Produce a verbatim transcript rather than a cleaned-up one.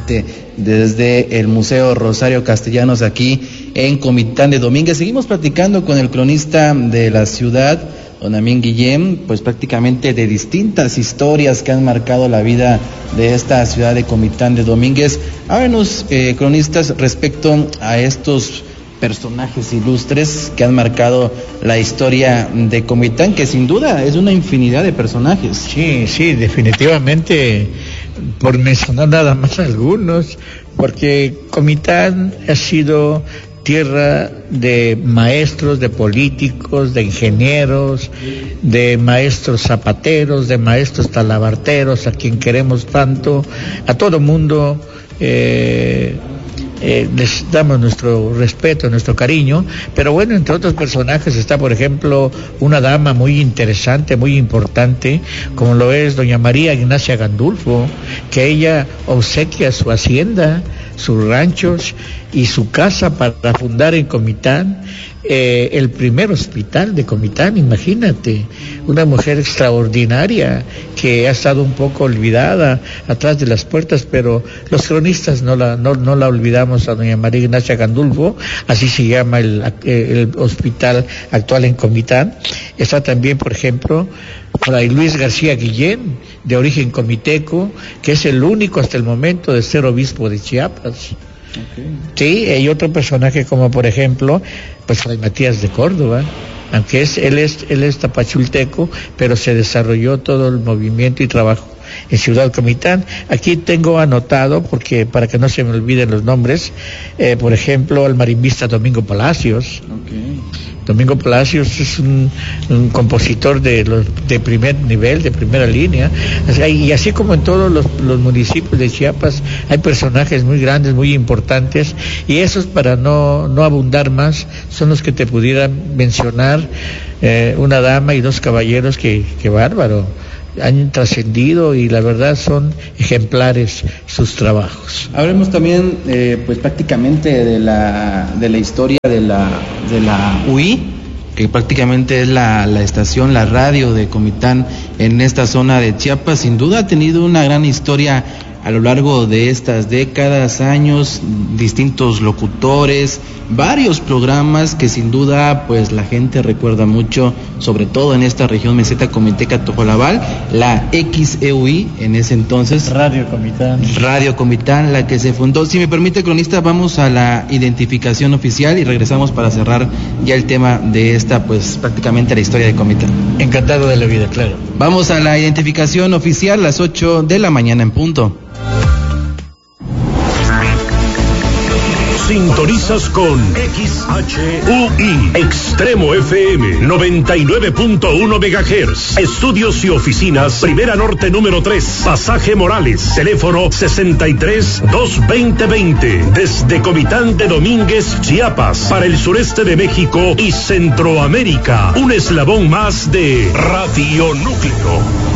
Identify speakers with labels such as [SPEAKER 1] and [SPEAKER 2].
[SPEAKER 1] directamente desde el Museo Rosario Castellanos aquí en Comitán de Domínguez. Seguimos platicando con el cronista de la ciudad, don Amín Guillén, pues prácticamente de distintas historias que han marcado la vida de esta ciudad de Comitán de Domínguez. Háblanos, eh, cronistas, respecto a estos personajes ilustres que han marcado la historia de Comitán, que sin duda es una infinidad de personajes.
[SPEAKER 2] Sí, sí, definitivamente, por mencionar nada más algunos, porque Comitán ha sido tierra de maestros, de políticos, de ingenieros, de maestros zapateros, de maestros talabarteros, a quien queremos tanto, a todo mundo. Eh, Eh, les damos nuestro respeto, nuestro cariño, pero bueno, entre otros personajes está, por ejemplo, una dama muy interesante, muy importante, como lo es doña María Ignacia Gandulfo, que ella obsequia su hacienda, sus ranchos y su casa para fundar en Comitán eh, el primer hospital de Comitán. Imagínate, una mujer extraordinaria que ha estado un poco olvidada atrás de las puertas, pero los cronistas no la no, no la olvidamos a doña María Ignacia Gandulfo, así se llama el, el hospital actual en Comitán. Está también, por ejemplo, Fray Luis García Guillén, de origen comiteco, que es el único hasta el momento de ser obispo de Chiapas. Okay. Sí, hay otro personaje como, por ejemplo, pues Fray Matías de Córdoba, aunque es él es él es tapachulteco, pero se desarrolló todo el movimiento y trabajo en Ciudad Comitán. Aquí tengo anotado, porque para que no se me olviden los nombres, eh, por ejemplo, el marimbista Domingo Palacios. Okay. Domingo Palacios es un, un compositor de los de primer nivel, de primera línea, y así como en todos los, los municipios de Chiapas hay personajes muy grandes, muy importantes, y esos, para no, no abundar más, son los que te pudieran mencionar, eh, una dama y dos caballeros que, que bárbaro, han trascendido, y la verdad son ejemplares sus trabajos.
[SPEAKER 1] Hablemos también eh, pues prácticamente de la de la historia de la de la U I, que prácticamente es la, la estación, la radio de Comitán en esta zona de Chiapas. Sin duda ha tenido una gran historia a lo largo de estas décadas, años, distintos locutores, varios programas que sin duda pues la gente recuerda mucho, sobre todo en esta región meseta comiteca Tojolabal, la X E U I en ese entonces.
[SPEAKER 2] Radio Comitán.
[SPEAKER 1] Radio Comitán, la que se fundó. Si me permite, cronista, vamos a la identificación oficial y regresamos para cerrar ya el tema de esta, pues prácticamente la historia de Comitán.
[SPEAKER 2] Encantado de la vida, claro.
[SPEAKER 1] Vamos a la identificación oficial, las ocho de la mañana en punto.
[SPEAKER 3] Sintonizas con X H U I Extremo F M noventa y nueve punto uno megahertz. Estudios y oficinas Primera Norte número tres, Pasaje Morales. Teléfono sesenta y tres, dos veinte veinte. Desde Comitán de Domínguez, Chiapas, para el sureste de México y Centroamérica. Un eslabón más de Radio Núcleo.